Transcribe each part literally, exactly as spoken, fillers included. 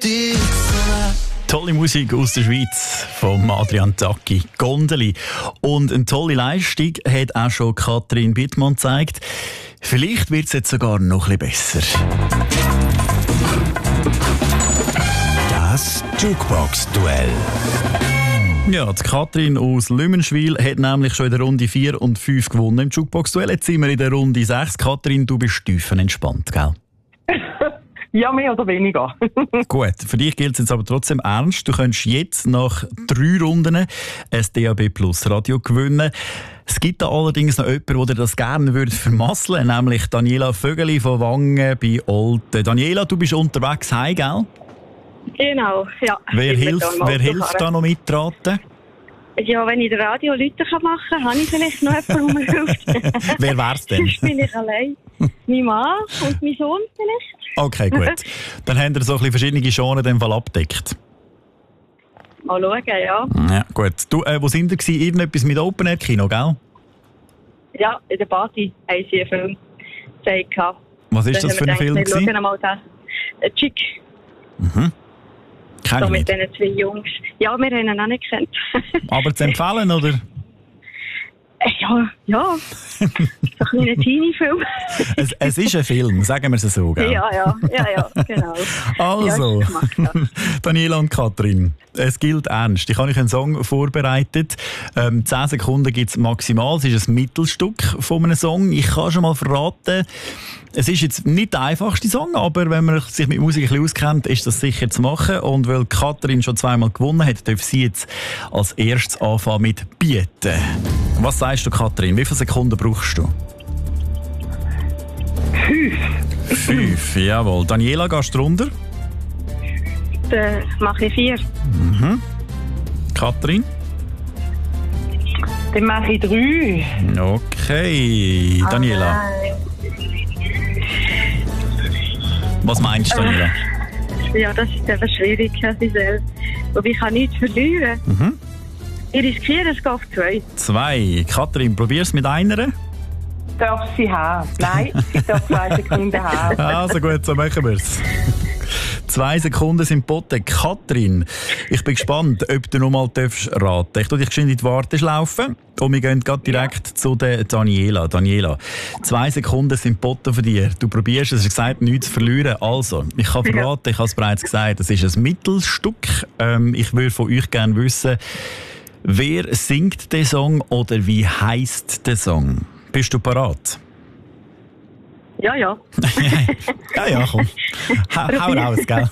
dich so nah. Tolle Musik aus der Schweiz von Adrian Tacchi, Gondeli. Und eine tolle Leistung hat auch schon Katrin Bittmann gezeigt. Vielleicht wird es jetzt sogar noch ein bisschen besser. Das Jukebox-Duell. Ja, die Katrin aus Lümenschwil hat nämlich schon in der Runde vier und fünf gewonnen im Jukebox-Duell. Jetzt sind wir in der Runde sechs. Katrin, du bist tiefenentspannt, gell? Ja, mehr oder weniger. Gut, für dich gilt es jetzt aber trotzdem ernst. Du kannst jetzt nach drei Runden ein D A B Plus Radio gewinnen. Es gibt da allerdings noch jemanden, der das gerne würde vermasseln würde, nämlich Daniela Vögeli von Wangen bei Olten. Daniela, du bist unterwegs heim, gell? Genau, ja. Wer hilft, wer hilft da noch mitraten? Ja, wenn ich den Radio Leute machen kann, habe ich vielleicht noch jemanden, der mir hilft. Wer wär's denn? Sonst bin ich allein. Mein Mann und mein Sohn vielleicht. Okay, gut. Dann haben wir so ein bisschen verschiedene Genres in dem Fall abgedeckt. Mal schauen, ja. Ja, gut. Du, äh, wo sind ihr gewesen? Irgendetwas mit Open Air Kino, gell? Ja, in der Party haben sie einen Film gezeigt. Was ist das für ein Film? Wir schauen mal das. Ein Chick. Mhm. Kenn So ich mit nicht. diesen zwei Jungs. Ja, wir haben ihn auch nicht gekannt. Aber zu empfehlen, oder? Ja, ja. So ein kleiner Teenie-Film. Es, es ist ein Film, sagen wir es so, gell? Ja, ja, ja, ja, genau. Also, Ja, ich mach das. Daniela und Katrin, es gilt ernst. Ich habe euch einen Song vorbereitet. Ähm, zehn Sekunden gibt es maximal. Es ist ein Mittelstück von einem Song. Ich kann schon mal verraten, es ist jetzt nicht der einfachste Song, aber wenn man sich mit Musik ein bisschen auskennt, ist das sicher zu machen. Und weil Katrin schon zweimal gewonnen hat, darf sie jetzt als erstes anfangen mit Bieten. Was sagst du, Katrin? Wie viele Sekunden brauchst du? Fünf. Fünf, jawohl. Daniela, gehst du runter? Dann mache ich vier. Mhm. Katrin? Dann mache ich drei. Okay. Daniela, was meinst du, Daniela? Ja, das ist eben schwierig, Giselle. Aber ich kann nichts verlieren. Mhm. Ich riskiere, es geht auf zwei. Zwei. Katrin, probier's mit einer. Darf sie haben? Nein, sie darf zwei Sekunden haben. Also gut, so machen wir's. Zwei Sekunden sind geboten. Katrin, ich bin gespannt, ob du noch mal raten darfst. Ich tue dich geschwind in die Warteschlaufe und wir gehen gerade direkt ja. zu der Daniela. Daniela, zwei Sekunden sind geboten von dir. Du probierst, es ist gesagt, nichts zu verlieren. Also, ich kann verraten, ich habe es bereits gesagt, es ist ein Mittelstück. Ähm, ich würde von euch gerne wissen, wer singt den Song oder wie heisst der Song? Bist du parat? Ja, ja. ja, ja, komm. Ha, hau raus, gell?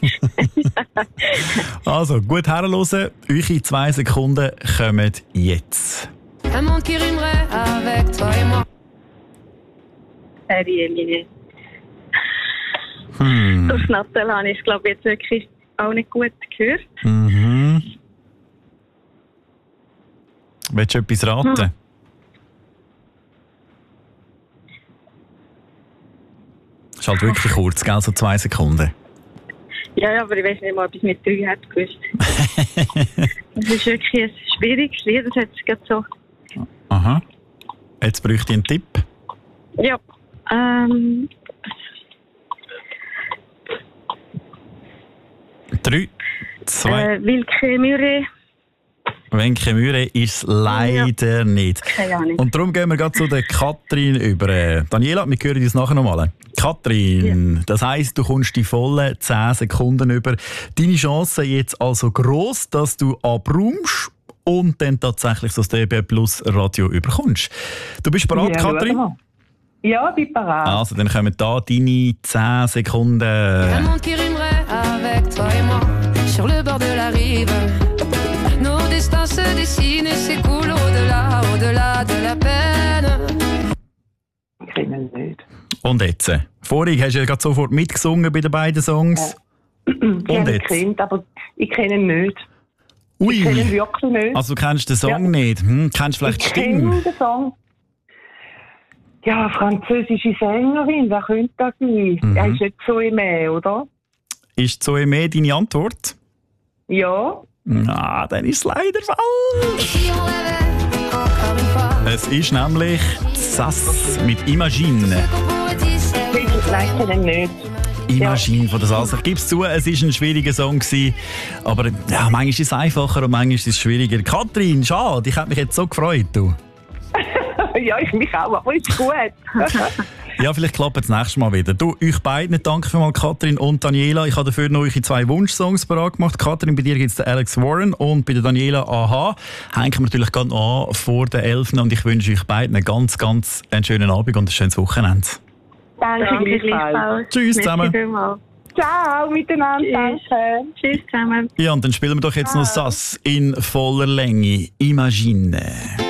Also, gut herhören. Eure zwei Sekunden kommen jetzt. Un monde qui rimerait avec toi et moi. Harry Emine. Hm. Das Nattel habe ich, glaube ich, jetzt wirklich auch nicht gut gehört. Mhm. Willst du etwas raten? Hm. Das ist halt wirklich kurz, gell? So zwei Sekunden. Ja, ja, aber ich weiß nicht mal, ob ich es mit drei hätte gewusst. Das ist wirklich ein schwieriges Lied, das hat es gerade so. Aha. Jetzt bräuchte ich einen Tipp. Ja. Ähm. Drei, zwei. Äh, Wilke Müre. Wenke Mühre ist es leider ja. nicht. Keine Ahnung. Und darum gehen wir gerade zu der Katrin über. Daniela, wir hören uns nachher nochmal. Katrin, ja. Das heisst, du kommst die vollen zehn Sekunden über. Deine Chance jetzt also gross, dass du abräumst und dann tatsächlich so das D A B Plus Radio überkommst. Du bist bereit, ja, Katrin? Ja, bin bereit. Also, dann kommen da deine zehn Sekunden. Un monde qui rimerait avec toi et moi sur le bord de la rive. Nos destins se dessinent et s'écoulent au-delà, au-delà de la peine. Ich kenne ihn nicht. Und jetzt? Vorhin hast du ja gerade sofort mitgesungen bei den beiden Songs. Ja. Ich Und jetzt? Kind, aber ich kenne ihn nicht. Ui. Ich kenne ihn wirklich nicht. Also du kennst den Song ja. nicht? Hm, kennst du vielleicht die Stimme? Ich kenne den Song. Ja, französische Sängerin, wer könnte das sein? Mhm. Er ist nicht Zoe, oder? Ist Zoe deine Antwort? Ja. Ah, dann ist es leider falsch. Es ist nämlich Sass mit Imagine. Nein, ich kenne ihn nicht. Imagine von der Salsa. Ich gebe es zu, es war ein schwieriger Song gewesen, aber ja, manchmal ist es einfacher und manchmal ist es schwieriger. Katrin, schade, ich hätte mich jetzt so gefreut. Du. Ja, ich mich auch, aber ist gut. Ja, vielleicht klappt es nächstes Mal wieder. Du, euch beiden, danke für mal Katrin und Daniela. Ich habe dafür noch eure zwei Wunschsongs parat gemacht. Katrin, bei dir gibt es den Alex Warren und bei der Daniela Aha. Hängen wir natürlich gerade noch an vor der Elfen und ich wünsche euch beiden einen ganz, ganz einen schönen Abend und ein schönes Wochenende. Danke, Danke gleichfalls. gleichfalls. Tschüss zusammen. Vielmals. Ciao miteinander, Tschüss. danke. Tschüss zusammen. Ja, und dann spielen wir doch jetzt noch Sass in voller Länge. Imagine.